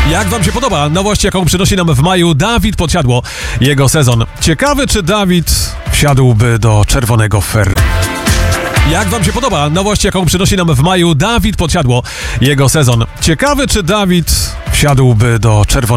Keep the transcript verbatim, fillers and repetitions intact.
Jak wam się podoba nowość, jaką przynosi nam w maju Dawid Podsiadło, jego sezon? Ciekawy, czy Dawid wsiadłby do czerwonego Ferrari? Jak wam się podoba nowość, jaką przynosi nam w maju Dawid Podsiadło, jego sezon? Ciekawy, czy Dawid wsiadłby do czerwonego